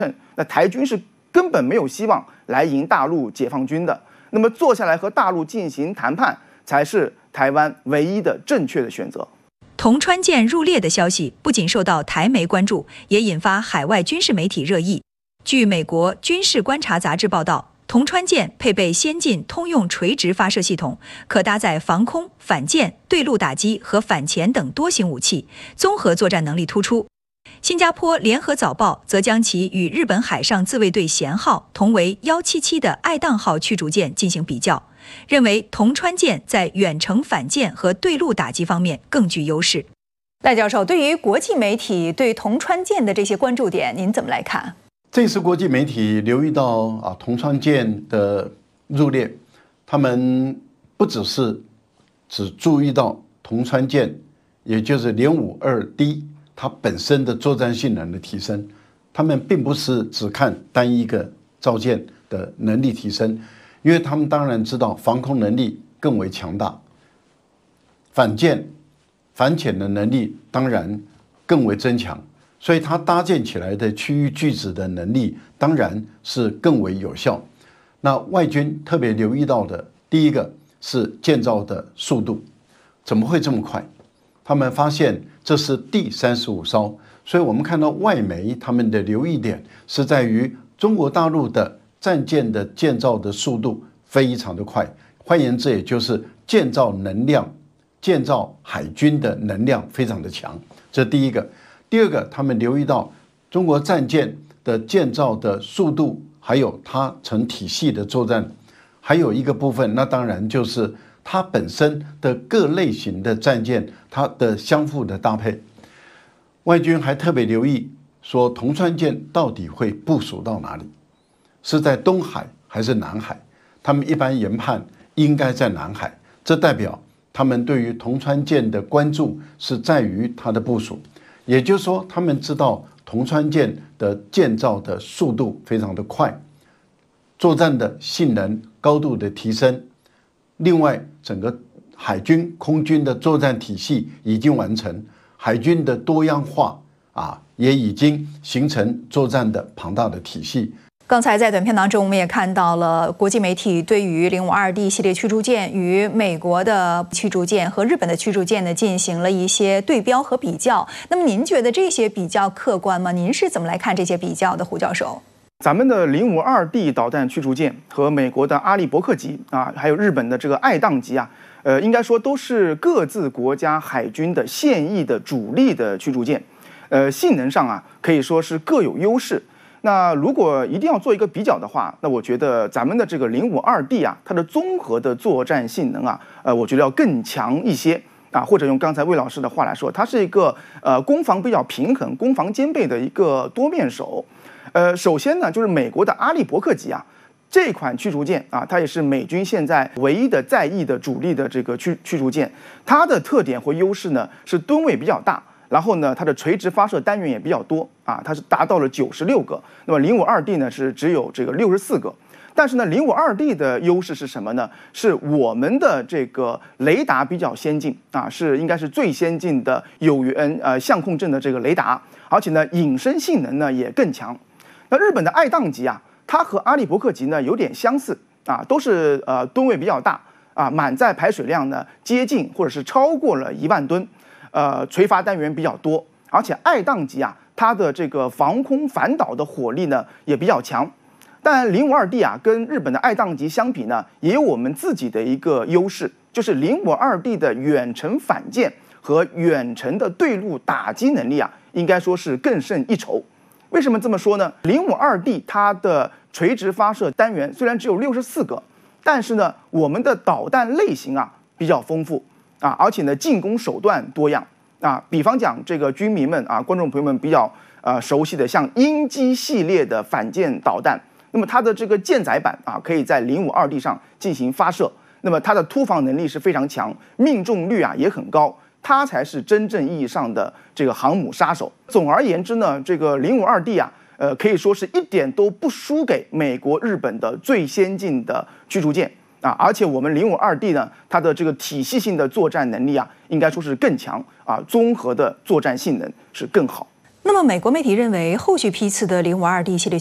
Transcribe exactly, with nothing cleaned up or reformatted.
那台军是根本没有希望来赢大陆解放军的。那么坐下来和大陆进行谈判，才是台湾唯一的正确的选择。 同川舰入列的消息不仅受到台媒关注，也引发海外军事媒体热议。据美国军事观察杂志报道，同川舰配备先进通用垂直发射系统，可搭载防空、反舰、对陆打击和反潜等多型武器，综合作战能力突出。新加坡联合早报则将其与日本海上自卫队舷号同为一七七的爱宕号驱逐舰进行比较，认为同川舰在远程反舰和对陆打击方面更具优势。 赖教授，对于国际媒体对同川舰的这些关注点，您怎么来看？ 这次国际媒体留意到啊，同川舰的入列，他们不只是只注意到同川舰，也就是零五二 D 它本身的作战性能的提升，他们并不是只看单一个造舰的能力提升，因为他们当然知道防空能力更为强大，反舰、反潜的能力当然更为增强。所以它搭建起来的区域拒止的能力当然是更为有效。那外军特别留意到的，第一个是建造的速度，怎么会这么快？他们发现这是第三十五艘，所以我们看到外媒他们的留意点是在于中国大陆的战舰的建造的速度非常的快，换言之，也就是建造能量、建造海军的能量非常的强，这第一个。第二个，他们留意到中国战舰的建造的速度，还有它成体系的作战，还有一个部分，那当然就是它本身的各类型的战舰，它的相互的搭配。外军还特别留意说，同川舰到底会部署到哪里？是在东海还是南海？他们一般研判应该在南海，这代表他们对于同川舰的关注是在于它的部署。也就是说，他们知道同川舰的建造的速度非常的快，作战的性能高度的提升。另外，整个海军、空军的作战体系已经完成，海军的多样化啊，也已经形成作战的庞大的体系。 刚才在短片当中，我们也看到了国际媒体对于零五二 D 系列驱逐舰与美国的驱逐舰和日本的驱逐舰呢进行了一些对标和比较。那么您觉得这些比较客观吗？您是怎么来看这些比较的，胡教授？ 咱们的零五二 D 导弹驱逐舰和美国的阿利伯克级啊，还有日本的这个爱宕级啊，呃，应该说都是各自国家海军的现役的主力的驱逐舰，呃，性能上啊可以说是各有优势。那如果一定要做一个比较的话，那我觉得咱们的这个零五二 D 啊，它的综合的作战性能啊，呃，我觉得要更强一些啊，或者用刚才魏老师的话来说，它是一个呃攻防比较平衡、攻防兼备的一个多面手。呃，首先呢，就是美国的阿利伯克级啊，这款驱逐舰啊，它也是美军现在唯一的在役的主力的这个驱驱逐舰，它的特点和优势呢是吨位比较大。然后呢，它的垂直发射单元也比较多啊，它是达到了九十六个。那么零五二 D 呢是只有这个六十四个。但是呢，零五二 D 的优势是什么呢？是我们的这个雷达比较先进啊，是应该是最先进的有源呃相控阵的这个雷达，而且呢隐身性能呢也更强。那日本的爱宕级啊，它和阿利伯克级呢有点相似啊，都是呃吨位比较大啊，满载排水量呢接近或者是超过了一万吨。呃，垂发单元比较多，而且爱宕级啊，它的这个防空反导的火力呢也比较强。但零五二 D 啊，跟日本的爱宕级相比呢，也有我们自己的一个优势，就是零五二 D 的远程反舰和远程的对陆打击能力啊，应该说是更胜一筹。为什么这么说呢？零五二 D 它的垂直发射单元虽然只有六十四个，但是呢，我们的导弹类型啊比较丰富。啊，而且呢，进攻手段多样啊。比方讲，这个军迷们啊，观众朋友们比较呃熟悉的，像鹰击系列的反舰导弹，那么它的这个舰载版啊，可以在零五二 D 上进行发射，那么它的突防能力是非常强，命中率啊也很高，它才是真正意义上的这个航母杀手。总而言之呢，这个零五二 D 啊，呃，可以说是一点都不输给美国、日本的最先进的驱逐舰。啊，而且我们零五二 D 呢，它的这个体系性的作战能力啊，应该说是更强啊，综合的作战性能是更好。 那么，美国媒体认为，后续批次的零五二 D 系列